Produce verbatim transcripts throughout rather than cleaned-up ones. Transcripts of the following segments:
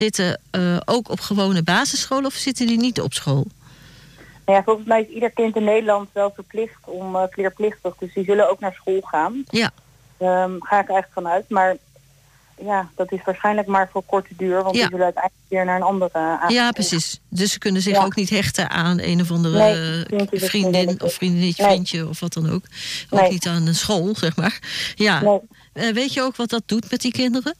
zitten uh, ook op gewone basisscholen of zitten die niet op school? Nou ja, volgens mij is ieder kind in Nederland wel verplicht om uh, leerplichtig. Dus die zullen ook naar school gaan. Ja. Um, ga ik eigenlijk vanuit. Maar ja, dat is waarschijnlijk maar voor korte duur. Want ja. die zullen uiteindelijk weer naar een andere uh, Ja, precies. Dus ze kunnen zich ja. ook niet hechten aan een of andere nee, vriendin of vriendinnetje, nee. vriendje of wat dan ook. Ook nee. niet aan een school, zeg maar. Ja. Nee. Uh, weet je ook wat dat doet met die kinderen?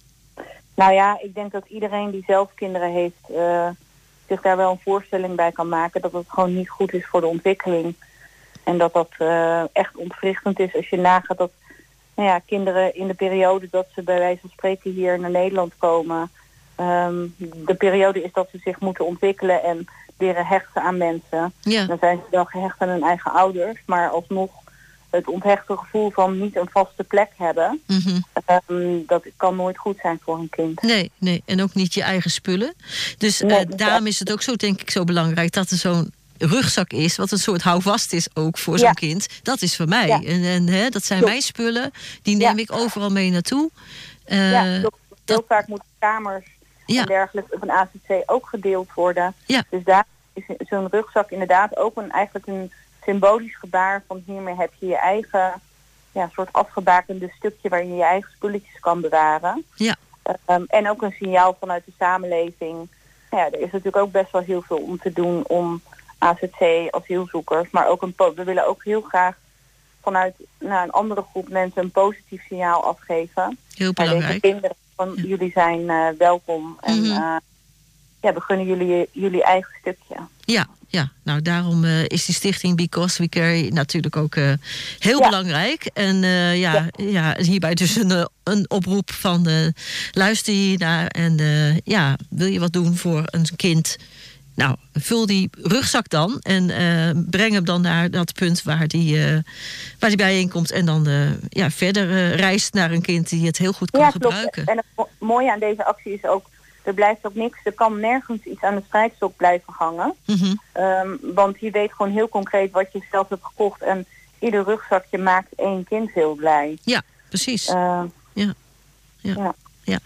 Nou ja, ik denk dat iedereen die zelf kinderen heeft Uh, zich daar wel een voorstelling bij kan maken dat het gewoon niet goed is voor de ontwikkeling. En dat dat uh, echt ontwrichtend is als je nagaat dat nou ja, kinderen in de periode dat ze bij wijze van spreken hier naar Nederland komen, um, de periode is dat ze zich moeten ontwikkelen en leren hechten aan mensen. Ja. Dan zijn ze wel gehecht aan hun eigen ouders, maar alsnog het onthechte gevoel van niet een vaste plek hebben, Mm-hmm. um, dat kan nooit goed zijn voor een kind. Nee, nee, en ook niet je eigen spullen. Dus nee, uh, daarom is het ook zo, denk ik, zo belangrijk dat er zo'n rugzak is, wat een soort houvast is ook voor zo'n ja. kind. Dat is voor mij. Ja. En, en hè, dat zijn Klopt. mijn spullen. Die neem ja. ik overal mee naartoe. Uh, ja, heel dat... vaak moeten kamers ja. en dergelijke op een A Z C ook gedeeld worden. Ja. Dus daar is zo'n rugzak inderdaad ook een, eigenlijk een symbolisch gebaar van hiermee heb je je eigen ja, soort afgebakende stukje waarin je je eigen spulletjes kan bewaren. Ja. Um, en ook een signaal vanuit de samenleving. Nou ja, er is natuurlijk ook best wel heel veel om te doen om A Z C, asielzoekers, maar ook een po- we willen ook heel graag vanuit nou, een andere groep mensen een positief signaal afgeven. Heel belangrijk. Deze kinderen van ja. jullie zijn uh, welkom en mm-hmm. uh, ja, we gunnen jullie jullie eigen stukje. Ja, ja. Nou daarom uh, is die stichting Because We Carry natuurlijk ook uh, heel ja. belangrijk. En uh, ja, ja. ja, hierbij dus een, uh, een oproep van uh, luister hier naar en uh, ja, wil je wat doen voor een kind? Nou, vul die rugzak dan en uh, breng hem dan naar dat punt waar die, uh, waar die bijeenkomt en dan uh, ja, verder uh, reist naar een kind die het heel goed kan ja, gebruiken. En het mo- mooie aan deze actie is ook, er blijft ook niks, er kan nergens iets aan de strijkstok blijven hangen. Mm-hmm. Um, want je weet gewoon heel concreet wat je zelf hebt gekocht en ieder rugzakje maakt één kind heel blij. Ja, precies. Uh, ja. Ja. ja. Ja.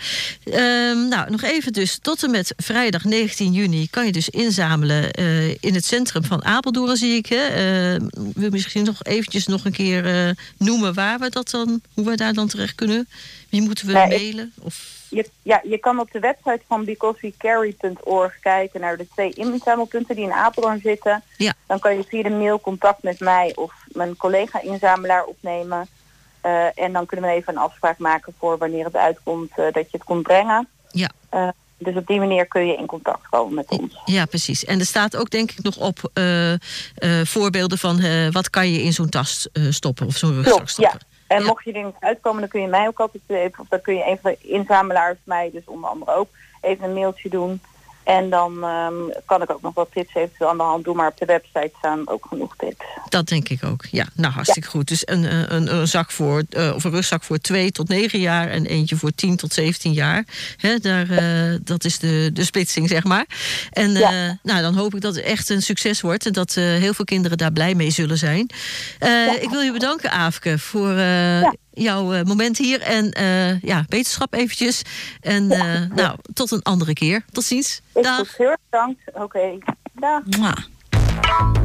Um, nou, nog even dus. Tot en met vrijdag negentien juni kan je dus inzamelen uh, in het centrum van Apeldoorn, zie ik. Hè? Uh, wil misschien nog eventjes nog een keer uh, noemen waar we dat dan, hoe we daar dan terecht kunnen? Wie moeten we nee, mailen? Ik, of... je, ja, je kan op de website van because we carry punt org kijken naar de twee inzamelpunten die in Apeldoorn zitten. Ja. Dan kan je via de mail contact met mij of mijn collega-inzamelaar opnemen. Uh, en dan kunnen we even een afspraak maken voor wanneer het uitkomt uh, dat je het komt brengen. Ja. Uh, dus op die manier kun je in contact komen met ons. Ja, precies. En er staat ook denk ik nog op uh, uh, voorbeelden van uh, wat kan je in zo'n tas uh, stoppen of zo'n rugzak stoppen. Ja. En ja. mocht je er niet uitkomen, dan kun je mij ook altijd even, of dan kun je een van de inzamelaars mij, dus onder andere ook, even een mailtje doen. En dan um, kan ik ook nog wat tips eventueel aan de hand doen. Maar op de website staan ook genoeg tips. Dat denk ik ook. Ja, nou hartstikke ja. goed. Dus een, een, een zak voor, uh, of een rugzak voor twee tot negen jaar en eentje voor tien tot zeventien jaar. Hè, daar, uh, dat is de, de splitsing, zeg maar. En uh, ja. nou, dan hoop ik dat het echt een succes wordt en dat uh, heel veel kinderen daar blij mee zullen zijn. Uh, ja. Ik wil je bedanken, Aafke, voor uh, ja. jouw uh, moment hier. En uh, ja, wetenschap eventjes. En uh, ja. nou, tot een andere keer. Tot ziens. Dag. Heel erg bedankt. Oké. Okay. Dag. Mwah.